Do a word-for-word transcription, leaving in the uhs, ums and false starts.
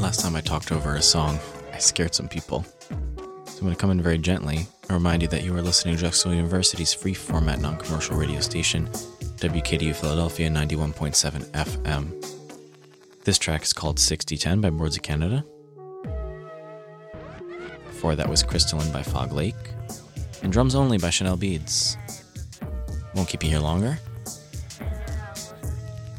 last time I talked over a song, I scared some people. So I'm going to come in very gently and remind you that you are listening to Drexel University's free format non-commercial radio station, W K D U Philadelphia ninety-one point seven F M. This track is called sixty ten by Boards of Canada. Before that was Crystalline by Fog Lake, and Drums Only by Chanel Beads. Won't keep you here longer.